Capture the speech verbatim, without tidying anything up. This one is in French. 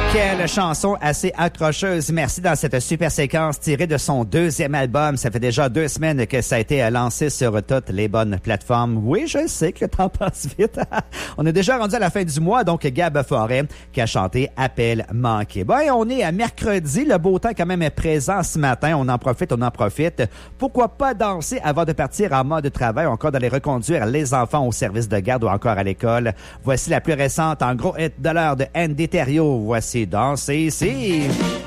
Quelle chanson assez accrocheuse. Merci dans cette super séquence tirée de son deuxième album. Ça fait déjà deux semaines que ça a été lancé sur toutes les bonnes plateformes. Oui, je sais que le temps passe vite. On est déjà rendu à la fin du mois, donc Gab Forêt qui a chanté Appel manqué. Ben, on est à mercredi. Le beau temps quand même est présent ce matin. On en profite, on en profite. Pourquoi pas danser avant de partir en mode travail ou encore d'aller reconduire les enfants au service de garde ou encore à l'école. Voici la plus récente en gros hit de l'heure de Andy Thériault. Voici Danser ici.